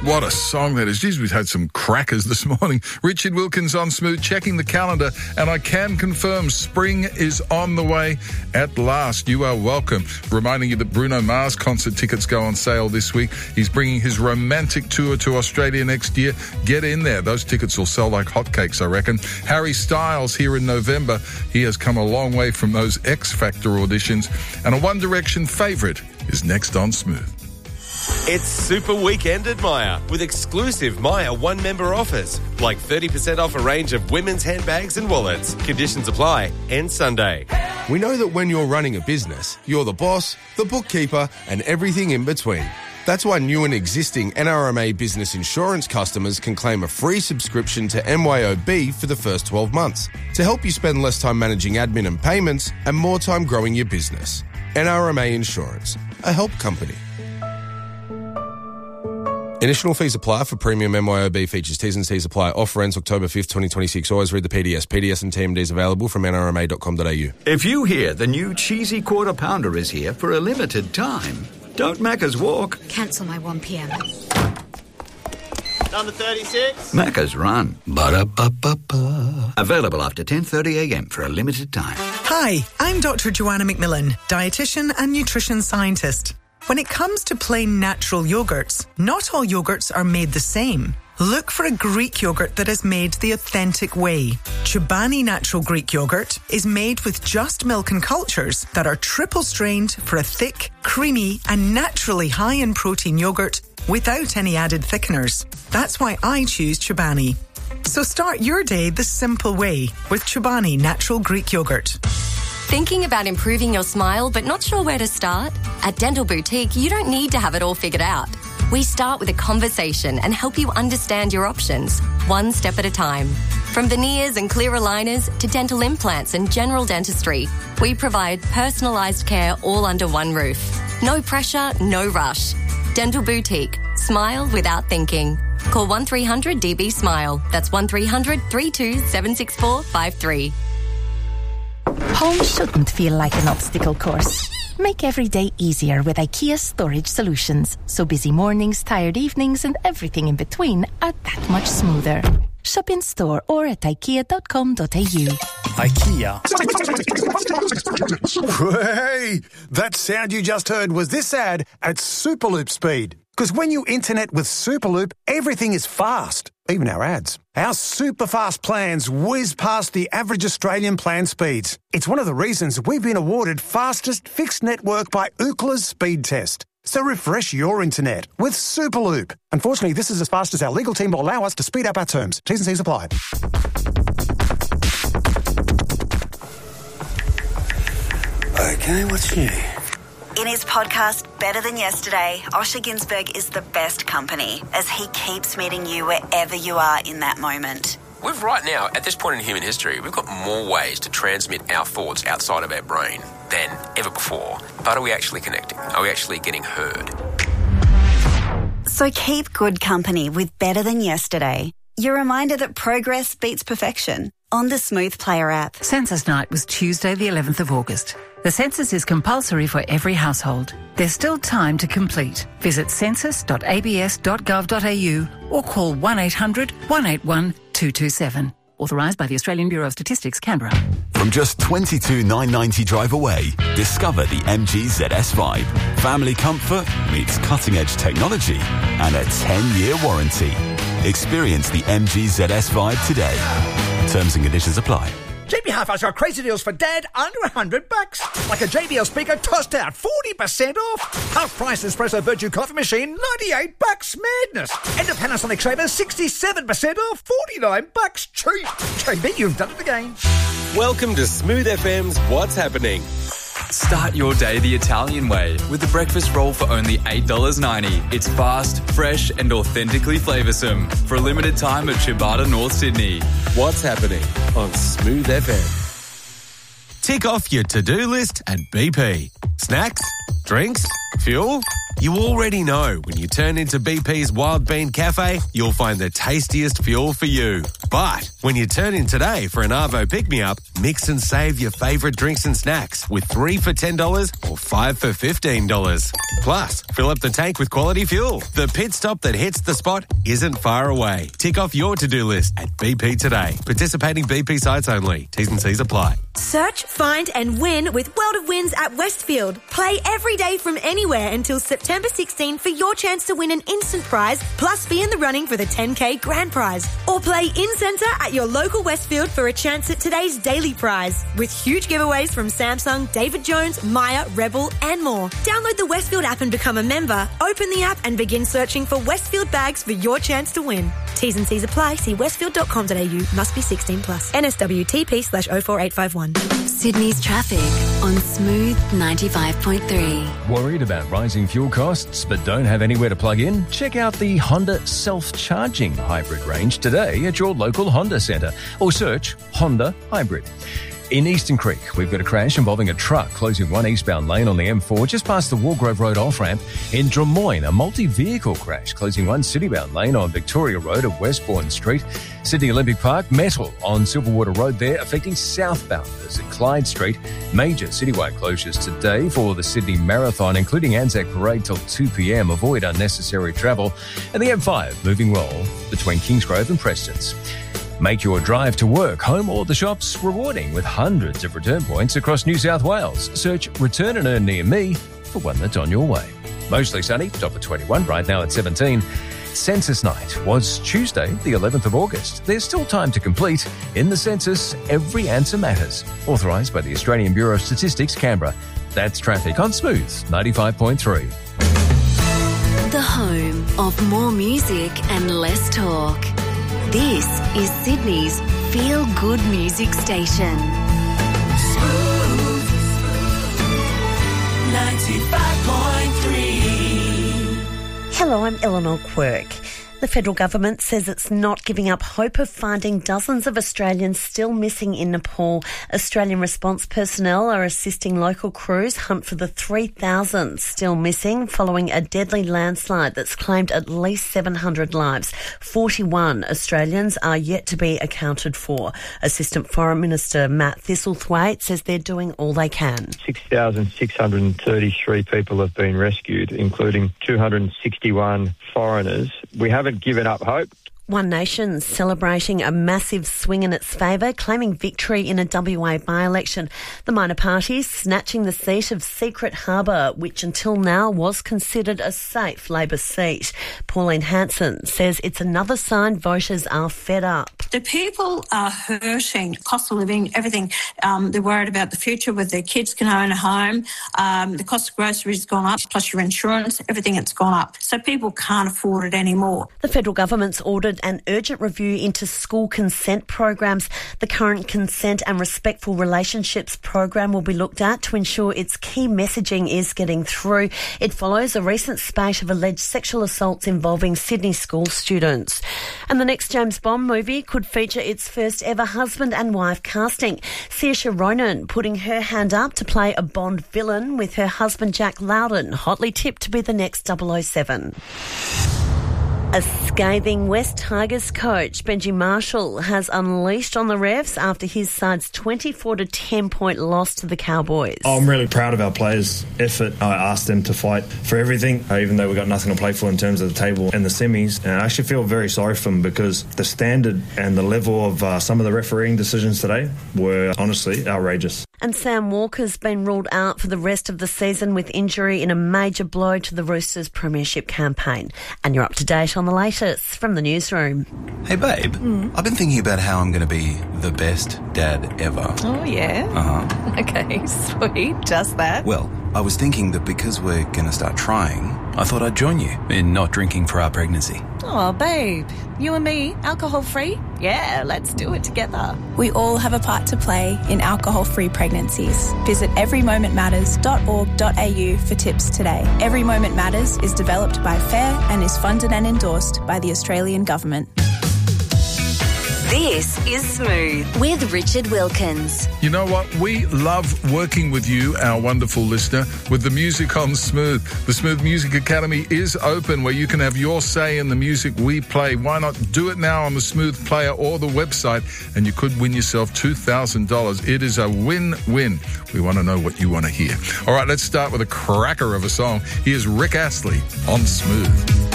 What a song that is. Geez, we've had some crackers this morning. Richard Wilkins on Smooth, checking the calendar, and I can confirm spring is on the way at last. You are welcome. Reminding you that Bruno Mars concert tickets go on sale this week. He's bringing his romantic tour to Australia next year. Get in there. Those tickets will sell like hotcakes, I reckon. Harry Styles here in November. He has come a long way from those X Factor auditions, and a One Direction favourite is next on Smooth. It's Super Weekend at Myer with exclusive Myer one-member offers, like 30% off a range of women's handbags and wallets. Conditions apply. End Sunday. We know that when you're running a business, you're the boss, the bookkeeper, and everything in between. That's why new and existing NRMA Business Insurance customers can claim a free subscription to MYOB for the first 12 months to help you spend less time managing admin and payments and more time growing your business. NRMA Insurance, a help company. Initial fees apply for premium MYOB features. T's and C's apply. Offer ends October 5th, 2026. Always read the PDS. PDS and TMDs available from nrma.com.au. If you hear the new cheesy quarter pounder is here for a limited time, don't Macca's walk. Cancel my 1pm. Number 36. Macca's run. Ba-da-ba-ba-ba. Available after 10:30am for a limited time. Hi, I'm Dr. Joanna McMillan, dietitian and nutrition scientist. When it comes to plain natural yogurts, not all yogurts are made the same. Look for a Greek yogurt that is made the authentic way. Chobani Natural Greek Yogurt is made with just milk and cultures that are triple strained for a thick, creamy and naturally high in protein yogurt without any added thickeners. That's why I choose Chobani. So start your day the simple way with Chobani Natural Greek Yogurt. Thinking about improving your smile but not sure where to start? At Dental Boutique, you don't need to have it all figured out. We start with a conversation and help you understand your options, one step at a time. From veneers and clear aligners to dental implants and general dentistry, we provide personalised care all under one roof. No pressure, no rush. Dental Boutique. Smile without thinking. Call 1300 DB Smile. That's 1300 32 764 53. Home shouldn't feel like an obstacle course. Make every day easier with IKEA Storage Solutions. So busy mornings, tired evenings and everything in between are that much smoother. Shop in store or at ikea.com.au. IKEA. Hey, that sound you just heard was this ad at Superloop speed. Because when you internet with Superloop, everything is fast, even our ads. Our super fast plans whiz past the average Australian plan speeds. It's one of the reasons we've been awarded fastest fixed network by Ookla's speed test. So refresh your internet with Superloop. Unfortunately, this is as fast as our legal team will allow us to speed up our terms. T's and C's apply. Okay, what's new? In his podcast, Better Than Yesterday, Osher Günsberg is the best company as he keeps meeting you wherever you are in that moment. We've right now, at this point in human history, we've got more ways to transmit our thoughts outside of our brain than ever before. But are we actually connecting? Are we actually getting heard? So keep good company with Better Than Yesterday. Your reminder that progress beats perfection on the Smooth Player app. Census night was Tuesday the 11th of August. The census is compulsory for every household. There's still time to complete. Visit census.abs.gov.au or call 1800 181 227. Authorised by the Australian Bureau of Statistics, Canberra. From just $22,990 drive away, discover the MG ZS Vibe. Family comfort meets cutting-edge technology and a 10-year warranty. Experience the MG ZS Vibe today. Terms and conditions apply. JB Hi-Fi's got crazy deals for Dad under $100. Like a JBL speaker tossed out 40% off. Half price espresso virtue coffee machine, $98. Madness. And a Panasonic shaver, 67% off, $49. Cheap. JB, you've done it again. Welcome to Smooth FM's What's Happening. Start your day the Italian way with the breakfast roll for only $8.90. It's fast, fresh and authentically flavoursome. For a limited time at Ciabatta, North Sydney. What's Happening on Smooth FM. Tick off your to-do list at BP. Snacks? Drinks? Fuel? You already know when you turn into BP's Wild Bean Cafe, you'll find the tastiest fuel for you. But when you turn in today for an Arvo pick-me-up, mix and save your favourite drinks and snacks with 3 for $10 or 5 for $15. Plus, fill up the tank with quality fuel. The pit stop that hits the spot isn't far away. Tick off your to-do list at BP today. Participating BP sites only. T's and C's apply. Search, find and win with World of Wins at Westfield. Play every day from anywhere until September 16 for your chance to win an instant prize, plus be in the running for the 10K grand prize. Or play in-centre at your local Westfield for a chance at today's daily prize, with huge giveaways from Samsung, David Jones, Maya, Rebel and more. Download the Westfield app and become a member. Open the app and begin searching for Westfield bags for your chance to win. T's and C's apply. See westfield.com.au. Must be 16 plus. NSWTP/04851. Sydney's traffic on Smooth 95.3. Worried about rising fuel costs but don't have anywhere to plug in? Check out the Honda self-charging hybrid range today at your local Honda centre or search Honda Hybrid. In Eastern Creek, we've got a crash involving a truck closing one eastbound lane on the M4 just past the Wargrove Road off-ramp. In Drummoyne, a multi-vehicle crash closing one citybound lane on Victoria Road at Westbourne Street. Sydney Olympic Park, metal on Silverwater Road there affecting southbounders at Clyde Street. Major citywide closures today for the Sydney Marathon, including Anzac Parade till 2 p.m. Avoid unnecessary travel. And the M5 moving well between Kingsgrove and Prestons. Make your drive to work, home or the shops rewarding with hundreds of return points across New South Wales. Search Return and Earn near me for one that's on your way. Mostly sunny, top of 21, right now at 17. Census night was Tuesday, the 11th of August. There's still time to complete. In the census, every answer matters. Authorised by the Australian Bureau of Statistics, Canberra. That's traffic on Smooth 95.3. The home of more music and less talk. This is Sydney's feel-good music station. Smooth 95.3. Hello, I'm Eleanor Quirk. The federal government says it's not giving up hope of finding dozens of Australians still missing in Nepal. Australian response personnel are assisting local crews hunt for the 3,000 still missing following a deadly landslide that's claimed at least 700 lives. 41 Australians are yet to be accounted for. Assistant Foreign Minister Matt Thistlethwaite says they're doing all they can. 6,633 people have been rescued, including 261 foreigners. We haven't given up hope. One Nation's celebrating a massive swing in its favour, claiming victory in a WA by-election. The minor parties snatching the seat of Secret Harbour, which until now was considered a safe Labor seat. Pauline Hanson says it's another sign voters are fed up. The people are hurting, cost of living, everything. They're worried about the future, whether their kids can own a home. The cost of groceries has gone up, plus your insurance, everything has gone up. So people can't afford it anymore. The federal government's ordered an urgent review into school consent programs. The current Consent and Respectful Relationships program will be looked at to ensure its key messaging is getting through. It follows a recent spate of alleged sexual assaults involving Sydney school students. And the next James Bond movie could feature its first ever husband and wife casting. Saoirse Ronan putting her hand up to play a Bond villain with her husband Jack Lowden hotly tipped to be the next 007. A scathing West Tigers coach, Benji Marshall, has unleashed on the refs after his side's 24-10 point loss to the Cowboys. I'm really proud of our players' effort. I asked them to fight for everything, even though we got nothing to play for in terms of the table and the semis. And I actually feel very sorry for them because the standard and the level of some of the refereeing decisions today were honestly outrageous. And Sam Walker's been ruled out for the rest of the season with injury in a major blow to the Roosters' premiership campaign. And you're up to date on the latest from the newsroom. Hey, babe, I've been thinking about how I'm going to be the best dad ever. Oh, yeah? Uh-huh. Okay, sweet. Just that. Well, I was thinking that because we're going to start trying, I thought I'd join you in not drinking for our pregnancy. Oh, babe, you and me, alcohol-free? Yeah, let's do it together. We all have a part to play in alcohol-free pregnancies. Visit everymomentmatters.org.au for tips today. Every Moment Matters is developed by FAIR and is funded and endorsed by the Australian Government. This is Smooth with Richard Wilkins. You know what? We love working with you, our wonderful listener, with the music on Smooth. The Smooth Music Academy is open where you can have your say in the music we play. Why not do it now on the Smooth Player or the website, and you could win yourself $2,000. It is a win-win. We want to know what you want to hear. All right, let's start with a cracker of a song. Here's Rick Astley on Smooth.